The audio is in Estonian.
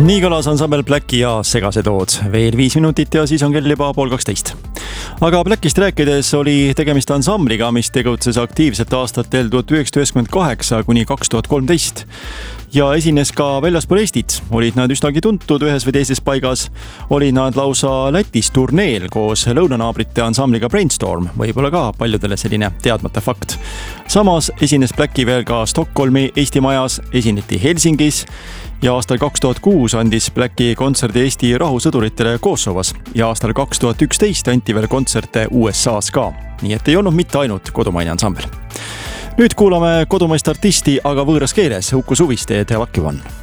Nii kõlas ansambel Blacki ja Segased ood. Veel 5 minutit ja siis on kell juba 11:30. Aga Blackist rääkides oli tegemist ansambliga, mis tegutses aktiivselt aastatel 1998 kuni 2013. Ja esines ka väljaspool Eestit. Olid nad üsnagi tuntud ühes või teises paigas. Olid nad lausa Lätis turneel koos lõunanaabrite ansambliga Brainstorm. Võibolla ka paljudele selline teadmata fakt. Samas esines Blacki veel ka Stockholmi Eesti majas, esineti Helsingis ja aastal 2006 andis Blacki kontserdi Eesti rahusõduritele Kosovos ja aastal 2011 anti veel kontserte USA's ka. Nii et ei olnud mitte ainult kodumaine ansambel. Nüüd kuulame kodumaist artisti, aga võõras keeles Uku Suviste ja The Lucky One.